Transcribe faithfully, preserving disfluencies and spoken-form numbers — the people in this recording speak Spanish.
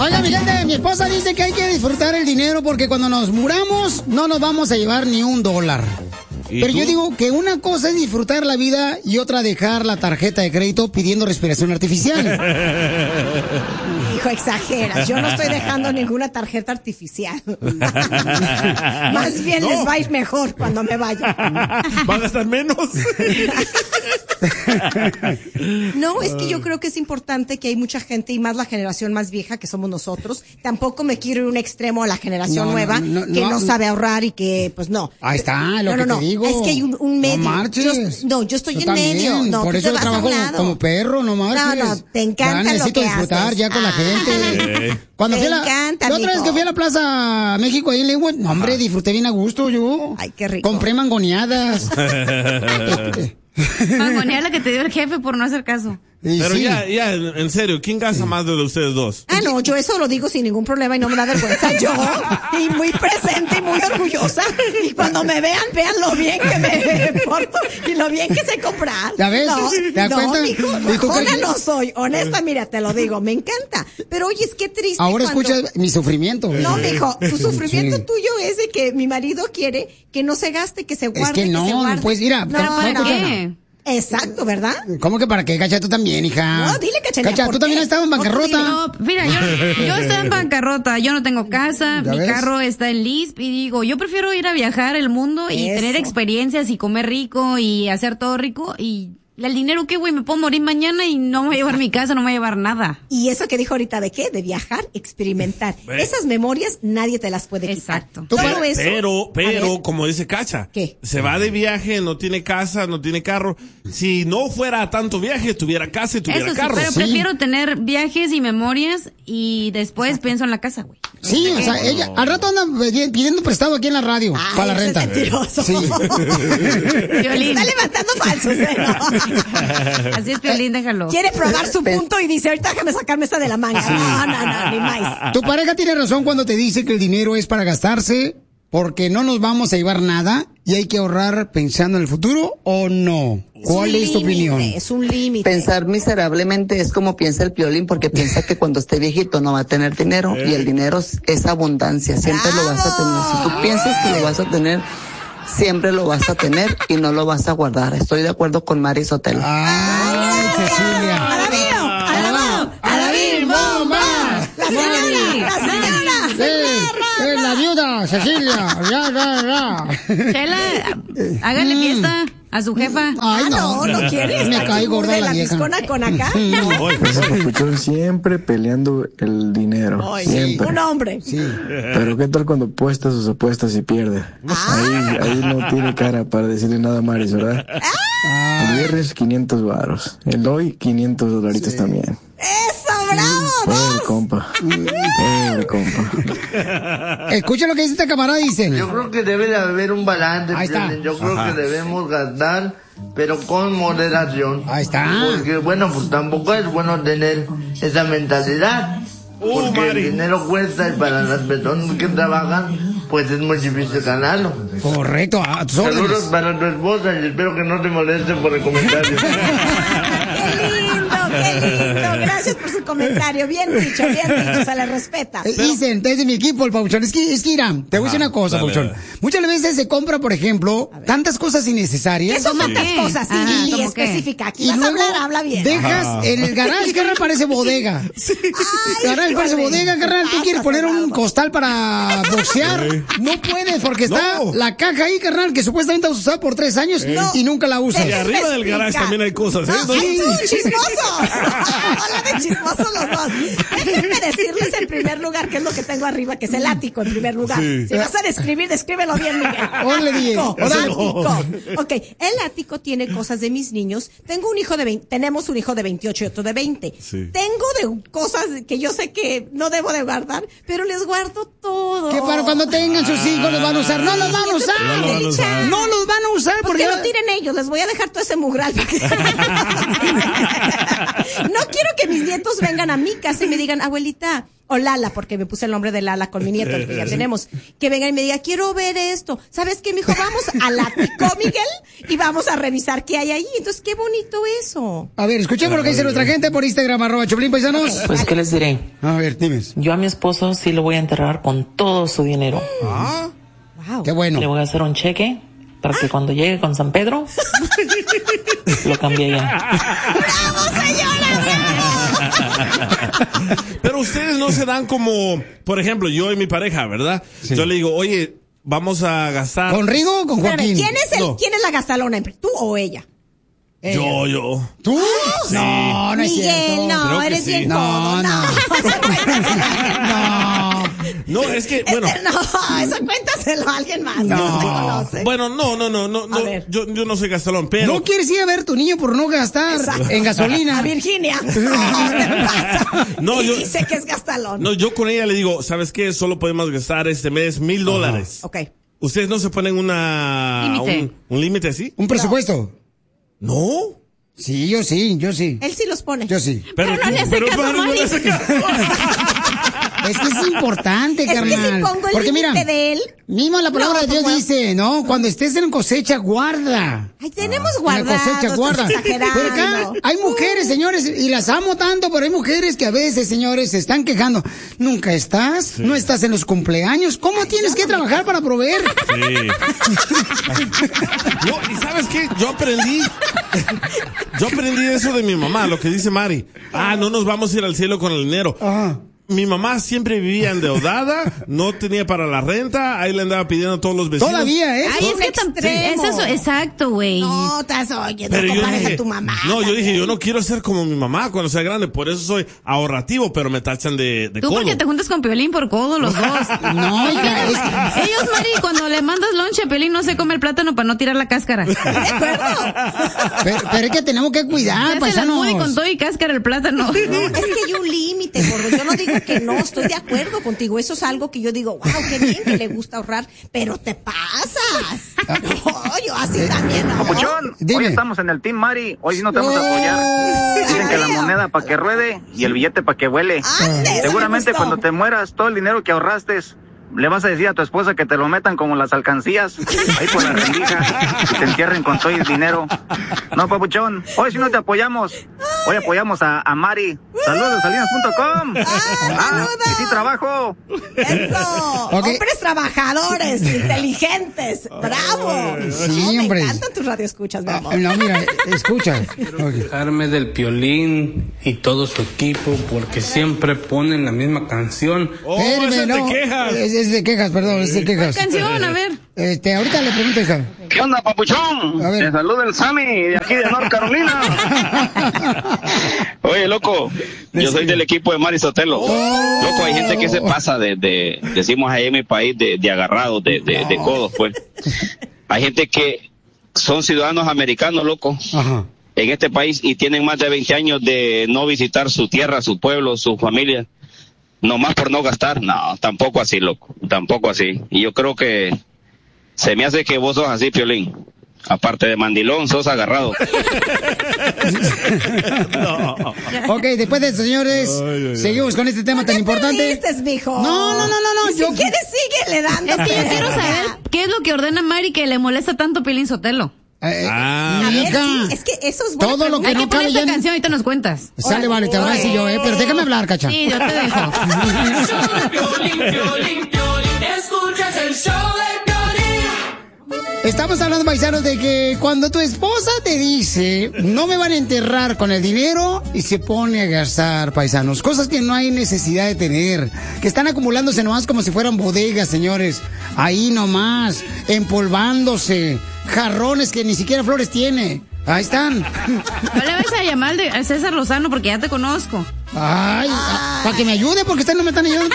Oiga, mi gente, mi esposa dice que hay que disfrutar el dinero porque cuando nos muramos no nos vamos a llevar ni un dólar. Pero tú? Yo digo que una cosa es disfrutar la vida y otra dejar la tarjeta de crédito pidiendo respiración artificial. Hijo, exageras. Yo no estoy dejando ninguna tarjeta artificial. Más bien no. Les va a ir mejor cuando me vaya. ¿Va a gastar menos? No, es que yo creo que es importante que hay mucha gente y más la generación más vieja que somos nosotros. Tampoco me quiero ir a un extremo a la generación no, nueva no, no, que no, no sabe ahorrar y que pues no. Ahí está, lo no, que no, no. te digo. Es que hay un, un medio. No marches. Yo, no, yo estoy yo en también. medio. No, por eso yo trabajo como, como perro, no marches. No, no, te encanta ya lo necesito que disfrutar haces. ya con ah. la gente. Cuando te fui a la, encanta, la otra vez que fui a la Plaza México ahí en Lengua, no, hombre, disfruté bien a gusto yo. Ay, qué rico. Compré mangoneadas. Mangoneada la que te dio el jefe por no hacer caso. Y Pero sí. ya, ya, en serio, ¿quién gasta más de ustedes dos? Ah, no, yo eso lo digo sin ningún problema y no me da vergüenza. Yo, y muy presente y muy orgullosa. Y cuando me vean, vean lo bien que me porto y lo bien que sé comprar. ¿Ya ves? No, ¿Te das no, cuenta? mijo, bajona no soy. Honesta, mira, te lo digo, me encanta. Pero oye, es que triste. Ahora cuando... escucha mi sufrimiento. No, mijo, tu sufrimiento sí. tuyo es de que mi marido quiere que no se gaste, que se guarde, es que, no, que se guarde. No, pues mira. No, ¿Para no, qué? No. Exacto, ¿verdad? ¿Cómo que para qué? Cacha, tú también, hija. No, dile, Cachanilla. Cacha, tú también has estado en bancarrota. No, mira, yo, yo estoy en bancarrota, yo no tengo casa, mi ves? carro está en L I S P y digo, yo prefiero ir a viajar el mundo y Eso. tener experiencias y comer rico y hacer todo rico y... El dinero, ¿qué, güey? Me puedo morir mañana y no me voy a llevar mi casa, no me voy a llevar nada. Y eso que dijo ahorita, ¿de qué? De viajar, experimentar. ¿Ves? Esas memorias nadie te las puede quitar. Exacto. Todo eso, pero, pero, como dice Cacha, ¿qué? Se va de viaje, no tiene casa, no tiene carro. Si no fuera tanto viaje, tuviera casa y tuviera Eso sí, carro. pero Sí. prefiero tener viajes y memorias y después Exacto. pienso en la casa, güey. Sí, o sea, ella al rato anda pidiendo prestado aquí en la radio. Ay, para la ese renta. es mentiroso. Sí. Está levantando falsos, ¿eh? No. Así es, Piolín, déjalo. Quiere probar su punto y dice, ahorita déjame sacarme esta de la manga. Sí. No, no, no, ni más. Tu pareja tiene razón cuando te dice que el dinero es para gastarse porque no nos vamos a llevar nada y hay que ahorrar pensando en el futuro, ¿o no? ¿Cuál es, es tu opinión? Es un límite. Pensar miserablemente es como piensa el Piolín, porque piensa que cuando esté viejito no va a tener dinero, eh. y el dinero es, es abundancia, siempre ¡bravo! Lo vas a tener. Si tú piensas que lo vas a tener, siempre lo vas a tener y no lo vas a guardar. Estoy de acuerdo con Mari Sotelo. ¡Ay, Cecilia! ¡Alabío! ¡Alabao! ¡Alabín, bomba! ¡La señora! ¡La señora! Sí, es la viuda, Cecilia. Ya, ya, ya. Chela, hágale fiesta a su jefa. Ay, ah, no, no, no quiere. Me cae gorda la, la vieja. Con acá. No. Escucharon siempre peleando el dinero. Ay, siempre. Un hombre. Sí. Pero qué tal cuando apuesta sus apuestas y pierde. Ah. Ahí, ahí no tiene cara para decirle nada a Maris, ¿verdad? Ah. El viernes quinientos varos. El hoy quinientos dolaritos sí. también. ¡Eso, bravo! Pobre compa. Pobre compa. Escucha lo que dice esta camarada, dice. Yo creo que debe de haber un balance. Ahí está. Yo creo Ajá. que debemos gastar, pero con moderación. Ahí está. Porque, bueno, pues tampoco es bueno tener esa mentalidad. Uh, porque Mari. el dinero cuesta y para las personas que trabajan, pues es muy difícil ganarlo. Correcto, a tus órdenes. Saludos para tu esposa y espero que no te moleste por el comentario. ¡Qué lindo, qué lindo! Gracias por su comentario. Bien dicho, bien dicho, se le respeta. Eh, Dicen, desde mi equipo, el Pauchón. Es que, es que, Irán, te voy a decir una cosa, dale, Pauchón. dale. Muchas veces se compra, por ejemplo, tantas cosas innecesarias. ¿Qué son tantas Sí. cosas? Sí, Ajá, y ¿cómo específica. Aquí Y vas a luego hablar, habla bien. dejas Ajá. en el garage, carnal, parece bodega. Ay, Garage parece híjole. bodega, carnal. Tú Pasa, quieres poner un Gerardo. costal para boxear. No puedes porque está No. la caja ahí, carnal, que supuestamente vas a usar por tres años No. y nunca la usas. Y Déjenme arriba del garage explicar. también hay cosas, ¿eh? No, ay, tú, chismoso. Hola de chismosos los dos. Déjenme decirles en primer lugar qué es lo que tengo arriba, que es el ático en primer lugar. Sí. Si vas a describir, descríbelo bien, Miguel. Órale, D J. Ático, Órale. ático. Ok, el ático tiene cosas de mis niños. Tengo un hijo de veinte, tenemos un hijo de veintiocho y otro de veinte. Sí. Tengo de cosas que yo sé que no debo de guardar, pero les guardo todo. Que para cuando tengan sus hijos los van a usar. No los van a usar. No los van a usar. No los van a usar Pues porque que lo tiren ellos, les voy a dejar todo ese mugral. No quiero que mis nietos vengan a mi casa y me digan, abuelita, o Lala, porque me puse el nombre de Lala con mi nieto, el que ya tenemos, que venga y me diga, quiero ver esto. ¿Sabes qué, mijo? Vamos a la Tico Miguel y vamos a revisar qué hay ahí. Entonces, qué bonito eso. A ver, escuchemos lo que dice nuestra gente por Instagram, arroba Choplin, paisanos. Okay, pues, ¿qué les diré? A ver, dime. Yo a mi esposo sí lo voy a enterrar con todo su dinero. Ah, wow. Qué bueno. Le voy a hacer un cheque para que cuando llegue con San Pedro lo cambie ya. ¡Bravo, señora! Pero ustedes no se dan como, por ejemplo, yo y mi pareja, ¿verdad? Sí. Yo le digo, oye, vamos a gastar. ¿Con Rigo o con Joaquín? Espérame, ¿quién es el, no. ¿quién es la gastalona? ¿Tú o ella? Ella. Yo, yo. ¿Tú? Sí. No, no es Miguel, cierto. no, Creo eres que sí. bien No, codo. no. No. No, es que, bueno. No, eso cuéntaselo a alguien más. No. No se conoce. Bueno, no, no, no, no, no yo, yo no soy gastalón, pero. No quieres ir a ver tu niño por no gastar Exacto. en gasolina. A Virginia. No, ¿qué pasa? No, y yo- dice que es gastalón. No, yo con ella le digo, ¿sabes qué? Solo podemos gastar este mes mil dólares. Ok. ¿Ustedes no se ponen una. Límite. Un, un límite así? ¿Un presupuesto? No. Sí, yo sí, yo sí. Él sí los pone. Yo sí. Pero no le hace caso, pero no Mari. le hace caso. Es que es importante, Es que carnal. si pongo el Porque mira, límite de él. misma la palabra No, de Dios pues, dice, no, cuando estés en cosecha, guarda. Ay, tenemos En la guardados. cosecha, guarda. estás exagerando. Pero acá hay mujeres, señores, y las amo tanto, pero hay mujeres que a veces, señores, se están quejando. Nunca estás, sí. No estás en los cumpleaños. ¿Cómo Ay, tienes que trabajar para proveer? Sí. No, y ¿sabes qué? Yo aprendí. Yo aprendí eso de mi mamá, lo que dice Mari. Ah, no nos vamos a ir al cielo con el dinero. Ajá. Mi mamá siempre vivía endeudada, no tenía para la renta, ahí le andaba pidiendo a todos los vecinos. Todavía, ¿eh? Ay, es que tan es eso, exacto, güey. No, estás oyendo, Pero yo compares dije, a tu mamá. no, yo también. dije, yo no quiero ser como mi mamá cuando sea grande, por eso soy ahorrativo, pero me tachan de, de Tú codo. porque te juntas con Piolín por codo los dos. No, hija, es que- Ellos, Mari, cuando le mandas lonche a Piolín no se come el plátano para no tirar la cáscara. ¿De acuerdo? pero, pero es que tenemos que cuidar, Ya se la paisanos. mueve con todo y cáscara el plátano. No, es que hay un límite, gordo. Yo no digo que no, estoy de acuerdo contigo. Eso es algo que yo digo, wow, qué bien que le gusta ahorrar, pero te pasas. No, yo así también, ¿no? Papuchón, Dime. hoy estamos en el Team Mari, hoy sí no te vamos a apoyar. Dicen que la moneda para que ruede y el billete para que vuele. Ande, eso me Seguramente gustó. cuando te mueras, todo el dinero que ahorraste, le vas a decir a tu esposa que te lo metan como las alcancías, ahí por la rendija, y te entierren con todo el dinero. No, Papuchón, hoy sí no te apoyamos. Hoy apoyamos a, a Mari. Saludos de salinas punto com. Ah, y sí trabajo. Eso. Okay. Hombres trabajadores, inteligentes. Bravo. Sí, No, hombre. Me encantan tus radioescuchas, mi amor. Ah, no, mira, escucha. Okay. Quejarme del Piolín y todo su equipo porque siempre ponen la misma canción. Oh, Espérame, ese no. te quejas. Es, es de quejas, perdón, es de quejas. Canción, a ver. Este, ahorita le pregunto, hija. ¿Qué onda, Papuchón? A ver. Te saluda el Sammy de aquí de North Carolina. Oye, loco, yo soy del equipo de Mari Sotelo. Oh. Loco, hay gente que se pasa de, de decimos ahí en mi país, de, de agarrados, de, de, de codos, pues. Hay gente que son ciudadanos americanos, loco, Ajá. en este país y tienen más de veinte años de no visitar su tierra, su pueblo, su familia. Nomás por no gastar. No, tampoco así, loco, tampoco así. Y yo creo que se me hace que vos sos así, Piolín. Aparte de mandilón, sos agarrado. No. Ok, después de eso, señores, Ay, ay, ay. seguimos con este tema tan importante. Perdiste, mijo. No, no, no, no, no. Y Yo, si quieres, síguele dando. Es que yo quiero saber qué es lo que ordena Mari que le molesta tanto a Piolín Sotelo. Eh, Ah. A ver, hija, sí, es que eso es bueno. todo lo que Hay no que poner cabe esta ya en- canción, ahorita nos cuentas. Sale, vale, te voy a decir yo, eh, pero déjame hablar, cacha. Sí, yo te dejo. Escuchas el show de Piolín. Estamos hablando, paisanos, de que cuando tu esposa te dice, no me van a enterrar con el dinero, y se pone a gastar, paisanos, cosas que no hay necesidad de tener, que están acumulándose nomás como si fueran bodegas, señores, ahí nomás, empolvándose, jarrones que ni siquiera flores tiene. Ahí están. No le vas a llamar de- a César Lozano porque ya te conozco. Ay, para que me ayude, porque ustedes no me están ayudando.